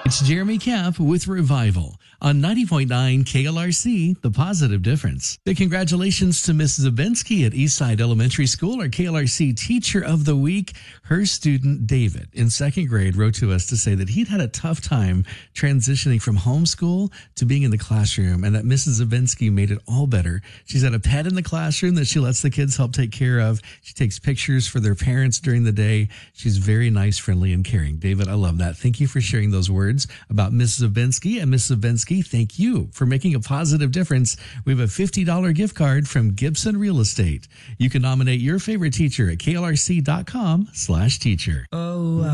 It's Jeremy Camp with Revival on 90.9 KLRC, The Positive Difference. Big congratulations to Mrs. Zabinski at Eastside Elementary School, our KLRC Teacher of the Week. Her student, David, in second grade, wrote to us to say that he'd had a tough time transitioning from homeschool to being in the classroom, and that Mrs. Zabinski made it all better. She's got a pet in the classroom that she lets the kids help take care of. She takes pictures for their parents during the day. She's very nice, friendly, and caring. David, I love that. Thank you for sharing those words about Mrs. Zabinski. And Mrs. Zabinski, thank you for making a positive difference. We have a $50 gift card from Gibson Real Estate. You can nominate your favorite teacher at klrc.com/teacher.